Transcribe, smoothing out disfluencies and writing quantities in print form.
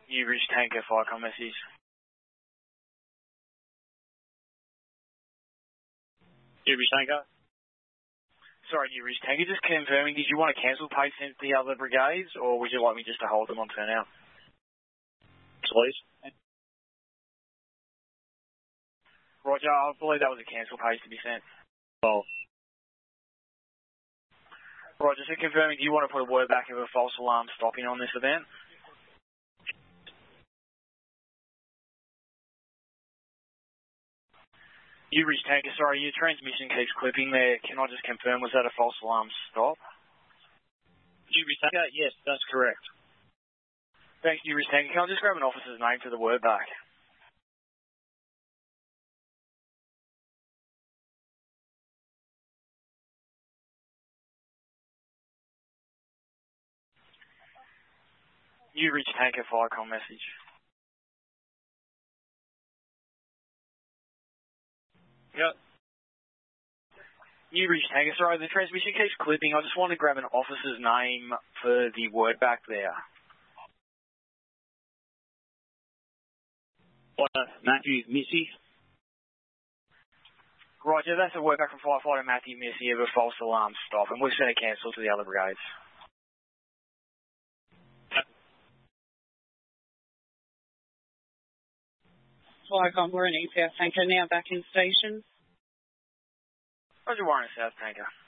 You reached Tanker, Firecom message. You reached Tanker? Sorry, you reached Tanker. Just confirming, did you want to cancel pay sent to the other brigades, or would you like me just to hold them on turnout? Please. Roger, I believe that was a cancel page to be sent. Oh. Roger, so confirming, do you want to put a word back of a false alarm stopping on this event? You reached Tanker, sorry, your transmission keeps clipping there. Can I just confirm, was that a false alarm stop? You reached Tanker? Yes, that's correct. Thank you, reached Tanker. Can I just grab an officer's name for the word back? You reached Tanker, Firecom message. Yep. You reached Tanker, sorry, the transmission keeps clipping. I just want to grab an officer's name for the word back there. Matthew Missy. Roger, that's a word back from Firefighter Matthew Missy of a false alarm stop, and we've sent a cancel to the other brigades. Firecom, we're in East South Tanker now, back in station. Roger, Warren, South Tanker.